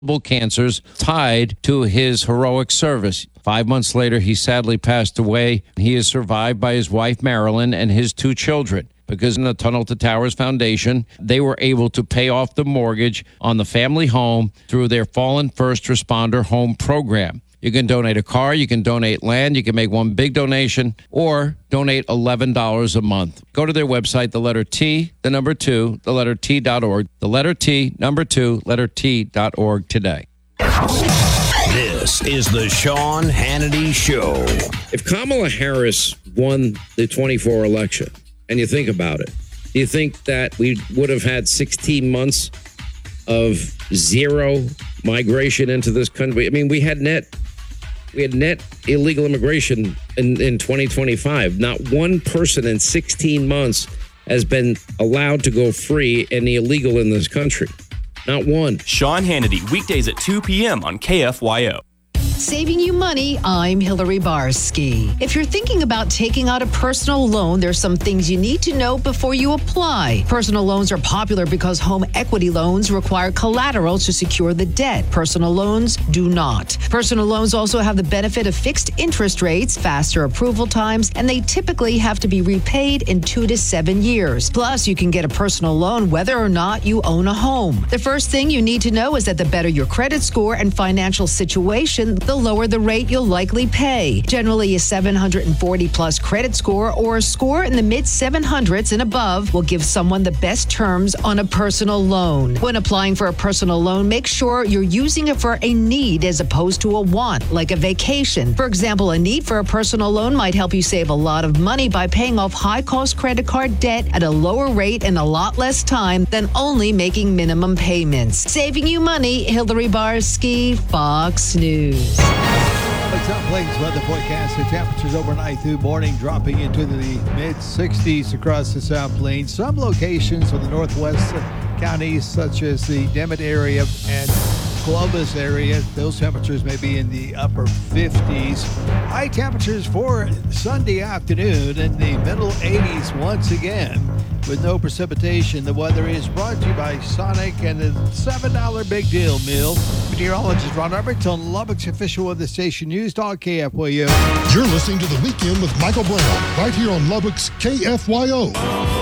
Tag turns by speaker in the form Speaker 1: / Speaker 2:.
Speaker 1: cancers tied to his heroic service. 5 months later, he sadly passed away. He is survived by his wife, Marilyn, and his 2 children. Because in the Tunnel to Towers Foundation, they were able to pay off the mortgage on the family home through their Fallen First Responder Home Program. You can donate a car, you can donate land, you can make one big donation, or donate $11 a month. Go to their website, the letter T, the number 2, the letter T.org, the letter T, number 2, letter T.org today.
Speaker 2: This is the Sean Hannity Show.
Speaker 1: If Kamala Harris won the 24 election, and you think about it, do you think that we would have had 16 months of zero migration into this country? I mean, we had net illegal immigration in 2025. Not one person in 16 months has been allowed to go free and illegal in this country. Not one.
Speaker 3: Sean Hannity, weekdays at 2 p.m. on KFYO.
Speaker 4: Saving you money, I'm Hillary Barsky. If you're thinking about taking out a personal loan, there's some things you need to know before you apply. Personal loans are popular because home equity loans require collateral to secure the debt. Personal loans do not. Personal loans also have the benefit of fixed interest rates, faster approval times, and they typically have to be repaid in 2 to 7 years. Plus, you can get a personal loan whether or not you own a home. The first thing you need to know is that the better your credit score and financial situation, the lower the rate you'll likely pay. Generally, a 740 plus credit score or a score in the mid 700s and above will give someone the best terms on a personal loan. When applying for a personal loan, make sure you're using it for a need as opposed to a want, like a vacation. For example, a need for a personal loan might help you save a lot of money by paying off high-cost credit card debt at a lower rate and a lot less time than only making minimum payments. Saving you money, Hillary Barsky, Fox News.
Speaker 5: South Plains weather forecast. The temperatures overnight through morning dropping into the mid-60s across the South Plains. Some locations of the northwest counties, such as the Dimmitt area and Columbus area, those temperatures may be in the upper 50s. High temperatures for Sunday afternoon in the middle 80s once again. With no precipitation, the weather is brought to you by Sonic and the $7 Big Deal Meal. Meteorologist Ron Everton, Lubbock's official weather station, News Talk KFYO.
Speaker 6: You're listening to The Weekend with Michael Brown, right here on Lubbock's KFYO.